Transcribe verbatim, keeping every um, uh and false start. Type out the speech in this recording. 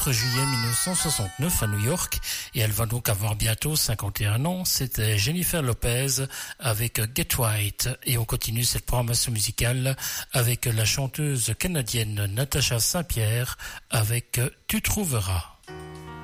juillet mille neuf cent soixante-neuf à New York et elle va donc avoir bientôt cinquante et un ans. C'était Jennifer Lopez avec Get Right et on continue cette programmation musicale avec la chanteuse canadienne Natacha Saint-Pierre avec Tu trouveras.